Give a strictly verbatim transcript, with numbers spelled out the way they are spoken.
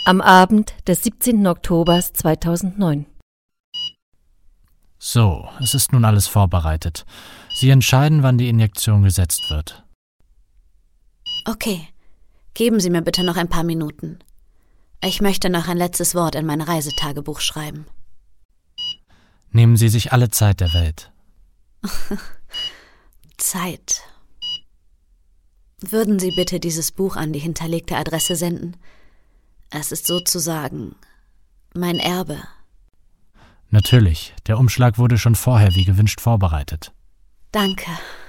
Am Abend des siebzehnten Oktobers zweitausendneun. So, es ist nun alles vorbereitet. Sie entscheiden, wann die Injektion gesetzt wird. Okay, geben Sie mir bitte noch ein paar Minuten. Ich möchte noch ein letztes Wort in mein Reisetagebuch schreiben. Nehmen Sie sich alle Zeit der Welt. Zeit. Würden Sie bitte dieses Buch an die hinterlegte Adresse senden? Es ist sozusagen mein Erbe. Natürlich, der Umschlag wurde schon vorher wie gewünscht vorbereitet. Danke.